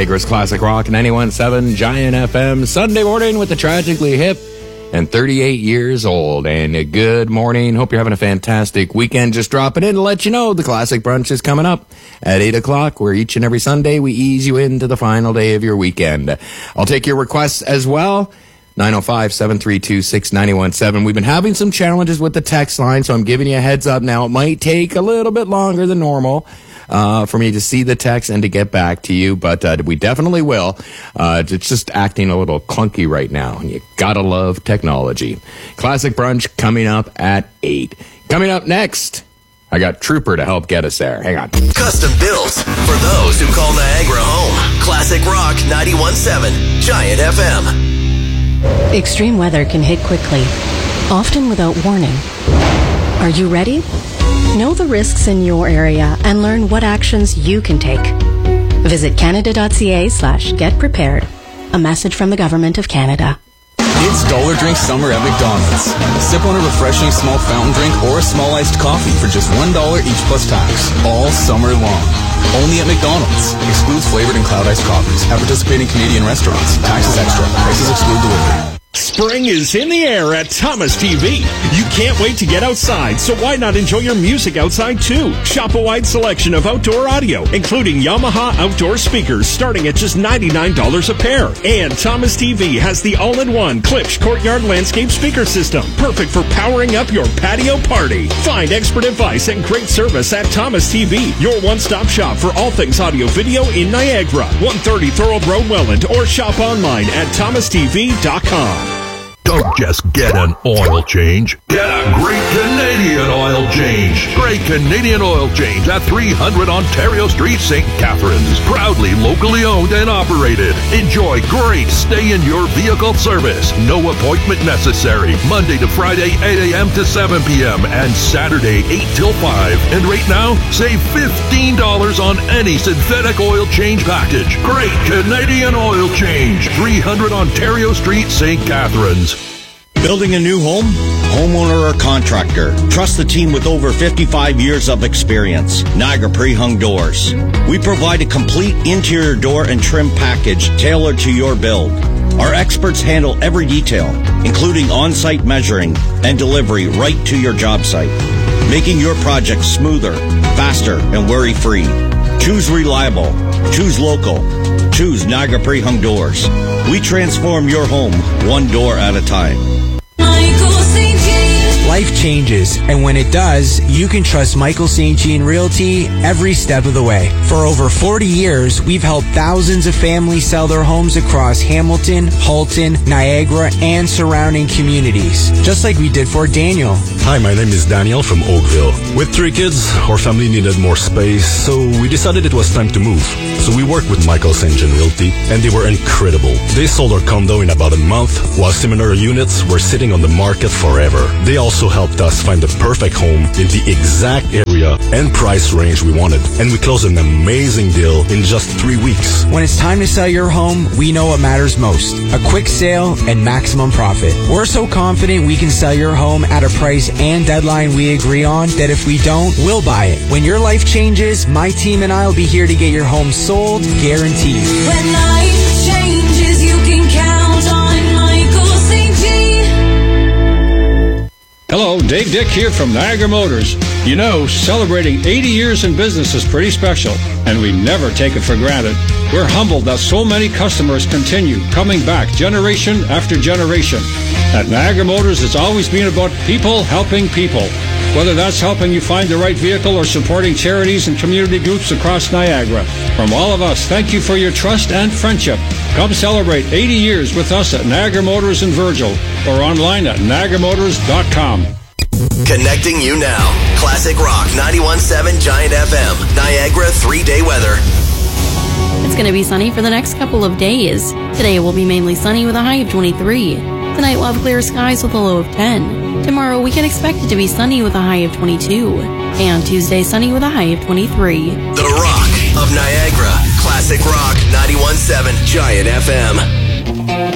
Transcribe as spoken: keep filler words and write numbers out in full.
Niagara's Classic Rock ninety-one point seven Giant F M, Sunday morning with the Tragically Hip and thirty-eight years old. And a good morning. Hope you're having a fantastic weekend. Just dropping in to let you know the Classic Brunch is coming up at eight o'clock, where each and every Sunday we ease you into the final day of your weekend. I'll take your requests as well. nine oh five, seven three two, six nine one seven. We've been having some challenges with the text line, so I'm giving you a heads up now. It might take a little bit longer than normal uh, for me to see the text and to get back to you, but uh, we definitely will. Uh, it's just acting a little clunky right now, and you gotta love technology. Classic Brunch coming up at eight. Coming up next, I got Trooper to help get us there. Hang on. Custom builds for those who call Niagara home. Classic Rock ninety-one point seven Giant F M. Extreme weather can hit quickly, often without warning. Are you ready? Know the risks in your area and learn what actions you can take. Visit canada.ca slash get prepared. A message from the Government of Canada. It's Dollar Drink Summer at McDonald's. Sip on a refreshing small fountain drink or a small iced coffee for just one dollar each plus tax, all summer long. Only at McDonald's. Excludes flavored and cloud iced coffees. At participating Canadian restaurants. Taxes extra. Prices exclude delivery. Spring is in the air at Thomas T V. You can't wait to get outside, so why not enjoy your music outside too? Shop a wide selection of outdoor audio, including Yamaha outdoor speakers starting at just ninety-nine dollars a pair. And Thomas T V has the all-in-one Klipsch Courtyard Landscape Speaker System, perfect for powering up your patio party. Find expert advice and great service at Thomas T V, your one-stop shop for all things audio-video in Niagara. one thirty Thorold Road, Welland, or shop online at thomas t v dot com. Don't just get an oil change. Get a great Canadian oil change. Great Canadian oil change at three hundred Ontario Street, Saint Catharines. Proudly locally owned and operated. Enjoy great stay-in-your-vehicle service. No appointment necessary. Monday to Friday, eight a.m. to seven p.m. and Saturday, eight till five. And right now, save fifteen dollars on any synthetic oil change package. Great Canadian oil change. three hundred Ontario Street, Saint Catharines. Building a new home? Homeowner or contractor? Trust the team with over fifty-five years of experience. Niagara Pre-Hung Doors. We provide a complete interior door and trim package tailored to your build. Our experts handle every detail, including on-site measuring and delivery right to your job site, making your project smoother, faster, and worry-free. Choose reliable. Choose local. Choose Niagara Pre-Hung Doors. We transform your home one door at a time. Life changes, and when it does, you can trust Michael Saint Jean Realty every step of the way. For over forty years, we've helped thousands of families sell their homes across Hamilton, Halton, Niagara, and surrounding communities, just like we did for Daniel. Hi, my name is Daniel from Oakville. With three kids, our family needed more space, so we decided it was time to move. So we worked with Michael Saint Jean Realty, and they were incredible. They sold our condo in about a month, while similar units were sitting on the market forever. They also helped us find the perfect home in the exact area and price range we wanted. And we closed an amazing deal in just three weeks. When it's time to sell your home, we know what matters most. A quick sale and maximum profit. We're so confident we can sell your home at a price and deadline we agree on that if we don't, we'll buy it. When your life changes, my team and I will be here to get your home sold, guaranteed. When life changes, you can count on Michael Saint Jean. Hello, Dave Dick here from Niagara Motors. You know, celebrating eighty years in business is pretty special, and we never take it for granted. We're humbled that so many customers continue coming back generation after generation. At Niagara Motors, it's always been about people helping people. Whether that's helping you find the right vehicle or supporting charities and community groups across Niagara. From all of us, thank you for your trust and friendship. Come celebrate eighty years with us at Niagara Motors in Virgil or online at niagara motors dot com. Connecting you now. Classic Rock ninety-one point seven Giant F M. Niagara three-day weather. It's going to be sunny for the next couple of days. Today will be mainly sunny with a high of twenty-three. Tonight we'll have clear skies with a low of ten. Tomorrow we can expect it to be sunny with a high of twenty-two. And Tuesday sunny with a high of twenty-three. The Rock of Niagara. Classic Rock ninety-one point seven Giant F M.